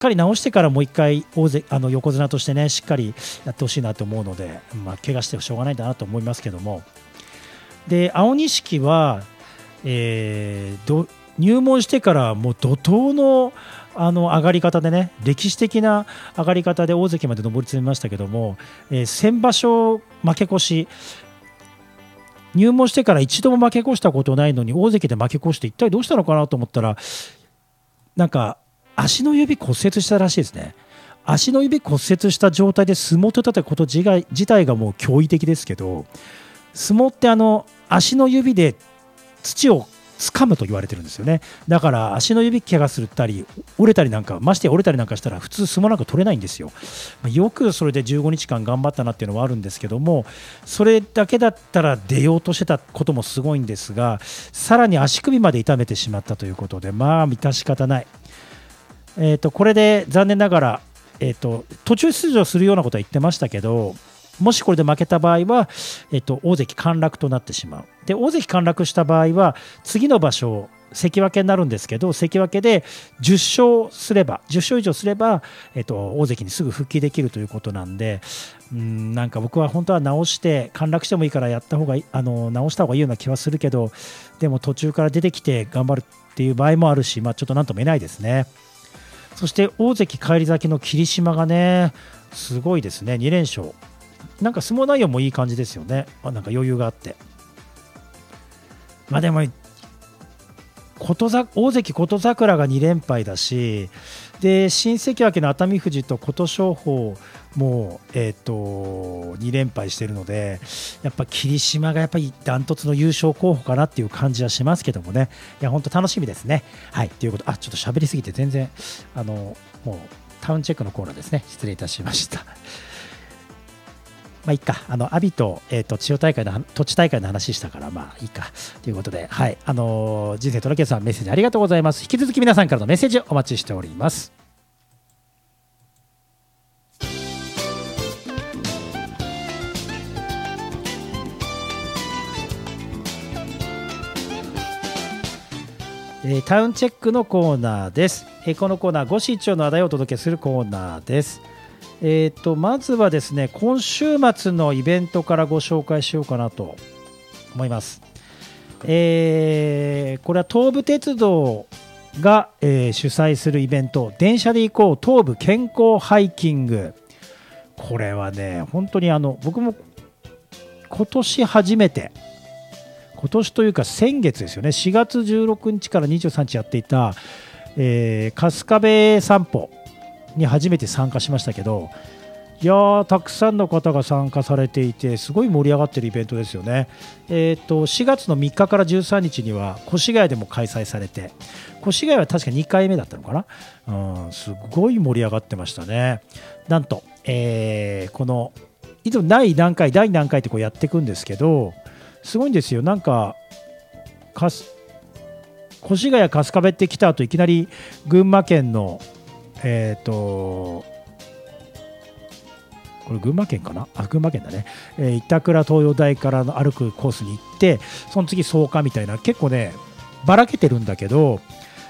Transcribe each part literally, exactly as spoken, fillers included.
かり治してからもう一回大関あの横綱としてねしっかりやってほしいなと思うので、まあ、怪我してしょうがないんだなと思いますけども、で青錦は、えー、ど入門してからもう怒涛のあの上がり方でね、歴史的な上がり方で大関まで上り詰めましたけども、えー、先場所負け越し、入門してから一度も負け越したことないのに大関で負け越して一体どうしたのかなと思ったら、なんか足の指骨折したらしいですね。足の指骨折した状態で相撲を取ったこと自体自体がもう驚異的ですけど、相撲ってあの足の指で土を掴むと言われてるんですよね。だから足の指怪我するったり折れたりなんか、まして折れたりなんかしたら普通相撲なんか取れないんですよ。よくそれでじゅうごにちかん頑張ったなっていうのはあるんですけども、それだけだったら出ようとしてたこともすごいんですが、さらに足首まで痛めてしまったということで、まあ致し方ない。えーとこれで残念ながら、えーと途中出場するようなことは言ってましたけど、もしこれで負けた場合は、えっと、大関陥落となってしまう。で大関陥落した場合は次の場所関脇になるんですけど、関脇でじゅっしょうすればじゅっしょう以上すれば、えっと、大関にすぐ復帰できるということなんで、うーんなんか僕は本当は直して陥落してもいいからやった方がいい、あの直した方がいいような気はするけど、でも途中から出てきて頑張るっていう場合もあるし、まあ、ちょっとなんとも言えないですね。そして大関返り咲きの霧島がねすごいですね。にれんしょう、なんか相撲内容もいい感じですよね。なんか余裕があって、まあでも琴ざ大関琴櫻がにれんぱいだし、で新関脇の熱海富士と琴勝峰も、えー、とにれんぱいしてるので、やっぱ霧島がやっぱりダントツの優勝候補かなっていう感じはしますけどもね。いや本当楽しみですね。はい、ということ、あちょっと喋りすぎて全然あのもうタウンチェックのコーナーですね。失礼いたしました。まあいいか、あの阿炎と、えー、と千代大会の土地大会の話したからまあいいかということで、はい、あのー、人生トラケさんメッセージありがとうございます。引き続き皆さんからのメッセージをお待ちしております。えー、タウンチェックのコーナーです。えー、このコーナー、ご視聴の話題をお届けするコーナーです。えー、とまずはですね、今週末のイベントからご紹介しようかなと思います。えー、これは東武鉄道が、えー、主催するイベント、電車で行こう東武健康ハイキング。これはね本当にあの僕も今年初めて、今年というか先月ですよね、しがつじゅうろくにちからにじゅうさんにちやっていた、えー、春日部散歩に初めて参加しましたけど、いやーたくさんの方が参加されていてすごい盛り上がっているイベントですよね。えー、としがつのみっかからじゅうさんにちには越谷でも開催されて、越谷は確かにかいめだったのかな、うん、すごい盛り上がってましたね。なんと、えー、このいつも第何回第何回ってこうやっていくんですけど、すごいんですよ。なんかかす越谷春日部って来た後いきなり群馬県のえー、とこれ群馬県かな、あ群馬県だね、えー、板倉東洋大からの歩くコースに行って、その次草加みたいな、結構ねばらけてるんだけど、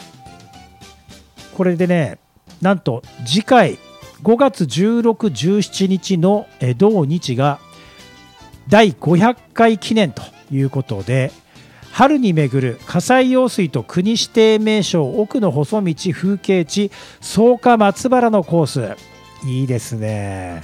これでねなんと次回ごがつじゅうろく、じゅうしちにちの、えー、同日がだいごひゃっかい記念ということで、春に巡る葛西用水と国指定名勝奥の細道風景地草加松原のコース、いいですね。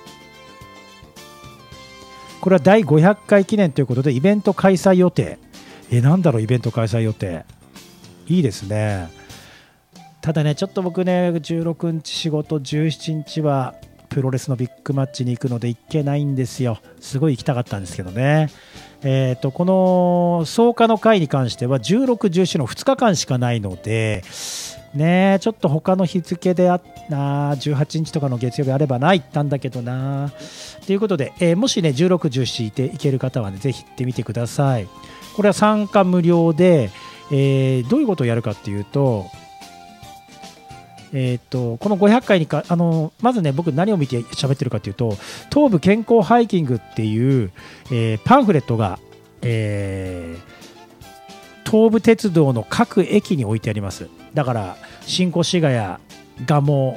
これはだいごひゃっかい記念ということでイベント開催予定。えなんだろうイベント開催予定、いいですね。ただねちょっと僕ねじゅうろくにち仕事、じゅうしちにちはプロレスのビッグマッチに行くので行けないんですよ。すごい行きたかったんですけどね。えー、とこの草加の会に関してはじゅうろく、じゅうしちのふつかかんしかないので、ね、ちょっと他の日付であなじゅうはちにちとかの月曜日あればな行ったんだけどなということで、えー、もしねじゅうろく、じゅうしちいて行ける方はねぜひ行ってみてください。これは参加無料で、えー、どういうことをやるかっていうと、えー、とこのごひゃっかいにかあのまずね僕何を見て喋ってるかというと、東武健康ハイキングっていう、えー、パンフレットが、えー、東武鉄道の各駅に置いてあります。だから新越谷がも